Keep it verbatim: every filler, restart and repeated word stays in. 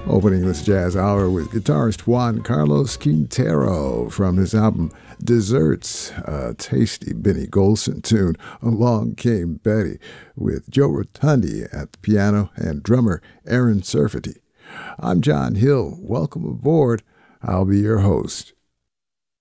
Opening this jazz hour with guitarist Juan Carlos Quintero from his album Desserts, a tasty Benny Golson tune. Along Came Betty with Joe Rotundi at the piano and drummer Aaron Surfety. I'm John Hill. Welcome aboard. I'll be your host.